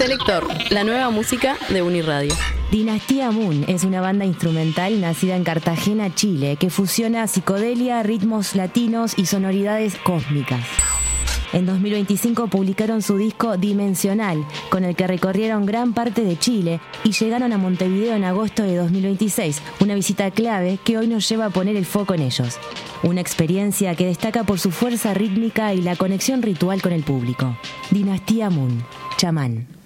Selector, la nueva música de Uniradio. Dinastía Moon es una banda instrumental nacida en Cartagena, Chile, que fusiona psicodelia, ritmos latinos y sonoridades cósmicas. En 2025 publicaron su disco Dimensional, con el que recorrieron gran parte de Chile y llegaron a Montevideo en agosto de 2026, una visita clave que hoy nos lleva a poner el foco en ellos. Una experiencia que destaca por su fuerza rítmica y la conexión ritual con el público. Dinastía Moon, Chamán.